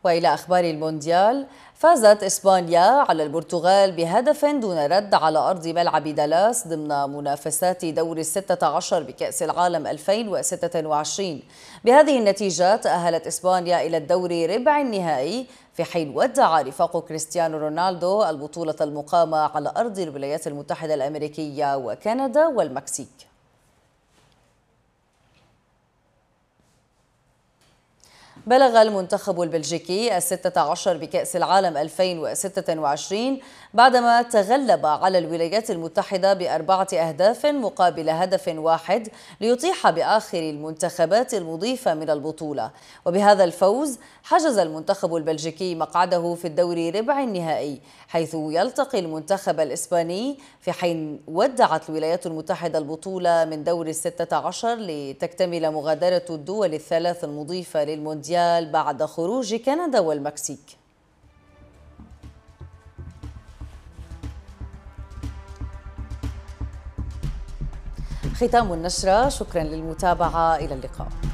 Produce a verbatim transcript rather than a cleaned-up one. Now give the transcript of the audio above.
وإلى أخبار المونديال، فازت إسبانيا على البرتغال بهدف دون رد على أرض ملعب دالاس ضمن منافسات دور الستة عشر بكأس العالم ألفين وستة وعشرين. بهذه النتيجة تأهلت إسبانيا إلى الدور ربع النهائي، في حين ودع رفاق كريستيانو رونالدو البطولة المقامة على أرض الولايات المتحدة الأمريكية وكندا والمكسيك. بلغ المنتخب البلجيكي الستة عشر بكأس العالم ألفين وستة وعشرين بعدما تغلب على الولايات المتحدة بأربعة أهداف مقابل هدف واحد ليطيح بآخر المنتخبات المضيفة من البطولة. وبهذا الفوز حجز المنتخب البلجيكي مقعده في الدور ربع النهائي، حيث يلتقي المنتخب الإسباني، في حين ودعت الولايات المتحدة البطولة من دور الستة عشر لتكتمل مغادرة الدول الثلاث المضيفة للمونديال بعد خروج كندا والمكسيك. ختام النشرة، شكرا للمتابعة، إلى اللقاء.